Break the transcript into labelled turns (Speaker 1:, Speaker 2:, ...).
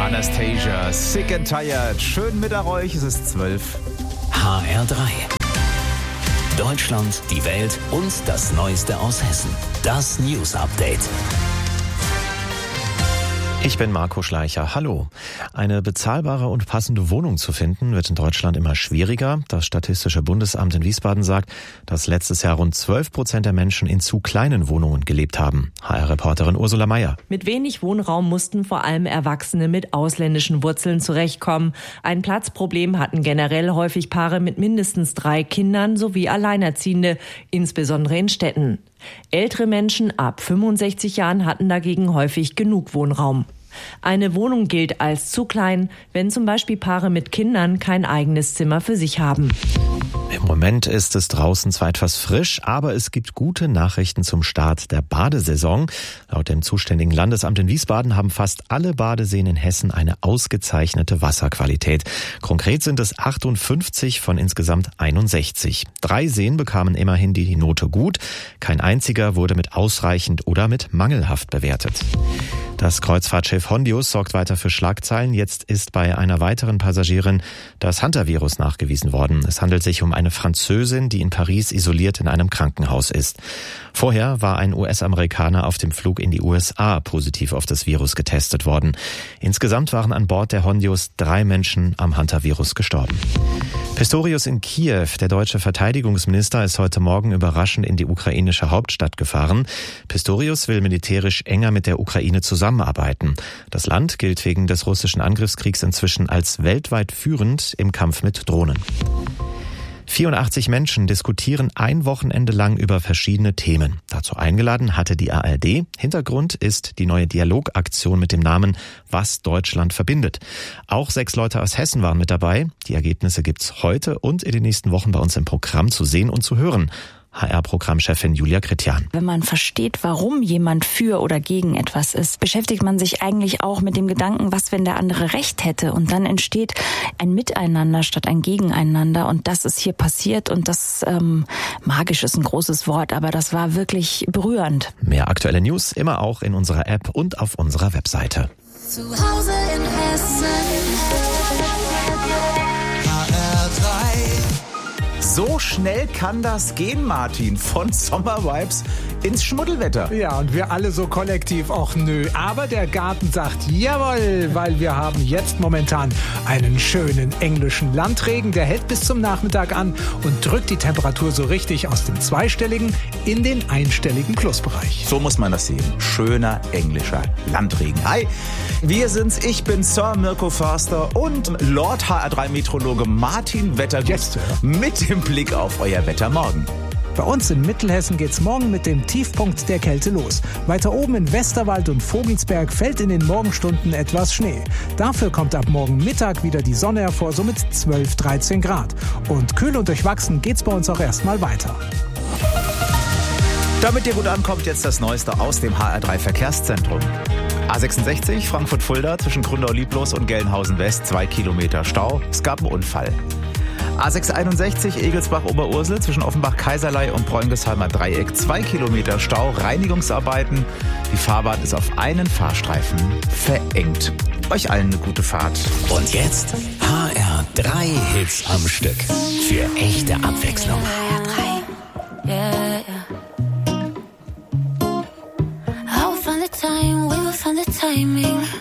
Speaker 1: Anastasia, Sick and Tired. Schön Mittag euch, es ist 12.
Speaker 2: HR3. Deutschland, die Welt und das Neueste aus Hessen. Das News Update.
Speaker 3: Ich bin Marco Schleicher. Hallo. Eine bezahlbare und passende Wohnung zu finden, wird in Deutschland immer schwieriger. Das Statistische Bundesamt in Wiesbaden sagt, dass letztes Jahr rund 12% der Menschen in zu kleinen Wohnungen gelebt haben. HR-Reporterin Ursula Meier.
Speaker 4: Mit wenig Wohnraum mussten vor allem Erwachsene mit ausländischen Wurzeln zurechtkommen. Ein Platzproblem hatten generell häufig Paare mit mindestens 3 Kindern sowie Alleinerziehende, insbesondere in Städten. Ältere Menschen ab 65 Jahren hatten dagegen häufig genug Wohnraum. Eine Wohnung gilt als zu klein, wenn zum Beispiel Paare mit Kindern kein eigenes Zimmer für sich haben.
Speaker 3: Im Moment ist es draußen zwar etwas frisch, aber es gibt gute Nachrichten zum Start der Badesaison. Laut dem zuständigen Landesamt in Wiesbaden haben fast alle Badeseen in Hessen eine ausgezeichnete Wasserqualität. Konkret sind es 58 von insgesamt 61. 3 Seen bekamen immerhin die Note gut. Kein einziger wurde mit ausreichend oder mit mangelhaft bewertet. Das Kreuzfahrtschiff Hondius sorgt weiter für Schlagzeilen. Jetzt ist bei einer weiteren Passagierin das Hunter-Virus nachgewiesen worden. Es handelt sich um eine Französin, die in Paris isoliert in einem Krankenhaus ist. Vorher war ein US-Amerikaner auf dem Flug in die USA positiv auf das Virus getestet worden. Insgesamt waren an Bord der Hondius 3 Menschen am Hunter-Virus gestorben. Pistorius in Kiew, der deutsche Verteidigungsminister, ist heute Morgen überraschend in die ukrainische Hauptstadt gefahren. Pistorius will militärisch enger mit der Ukraine zusammenarbeiten. Das Land gilt wegen des russischen Angriffskriegs inzwischen als weltweit führend im Kampf mit Drohnen. 84 Menschen diskutieren ein Wochenende lang über verschiedene Themen. Dazu eingeladen hatte die ARD. Hintergrund ist die neue Dialogaktion mit dem Namen Was Deutschland verbindet. Auch 6 Leute aus Hessen waren mit dabei. Die Ergebnisse gibt's heute und in den nächsten Wochen bei uns im Programm zu sehen und zu hören. HR-Programmchefin Julia Kretjan.
Speaker 5: Wenn man versteht, warum jemand für oder gegen etwas ist, beschäftigt man sich eigentlich auch mit dem Gedanken, was, wenn der andere Recht hätte. Und dann entsteht ein Miteinander statt ein Gegeneinander. Und das ist hier passiert. Und das magisch ist ein großes Wort, aber das war wirklich berührend.
Speaker 3: Mehr aktuelle News immer auch in unserer App und auf unserer Webseite.
Speaker 6: Zu Hause in Hessen.
Speaker 1: So schnell kann das gehen, Martin, von Sommervibes ins Schmuddelwetter.
Speaker 7: Ja, und wir alle so kollektiv, och nö. Aber der Garten sagt jawohl, weil wir haben jetzt momentan einen schönen englischen Landregen. Der hält bis zum Nachmittag an und drückt die Temperatur so richtig aus dem zweistelligen in den einstelligen Plusbereich.
Speaker 1: So muss man das sehen. Schöner englischer Landregen. Hi, wir sind's. Ich bin Sir Mirko Förster und Lord HR3-Meteorologe Martin Wettergut.
Speaker 7: Yes, Sir.
Speaker 1: Mit dem Blick auf euer Wetter morgen.
Speaker 7: Bei uns in Mittelhessen geht's morgen mit dem Tiefpunkt der Kälte los. Weiter oben in Westerwald und Vogelsberg fällt in den Morgenstunden etwas Schnee. Dafür kommt ab morgen Mittag wieder die Sonne hervor, so mit 12, 13 Grad. Und kühl und durchwachsen geht's bei uns auch erstmal weiter.
Speaker 1: Damit ihr gut ankommt, jetzt das Neueste aus dem HR3 Verkehrszentrum. A66 Frankfurt-Fulda zwischen Gründau-Lieblos und Gelnhausen West, 2 Kilometer Stau. Es gab einen Unfall. A661 Egelsbach-Oberursel zwischen Offenbach-Kaiserlei und Bräunigsheimer Dreieck, 2 Kilometer Stau, Reinigungsarbeiten. Die Fahrbahn ist auf einen Fahrstreifen verengt. Euch allen eine gute Fahrt.
Speaker 2: Und jetzt HR3 Hits am Stück. Für echte Abwechslung.
Speaker 6: HR3, yeah, yeah. I will find the time, we will find the timing.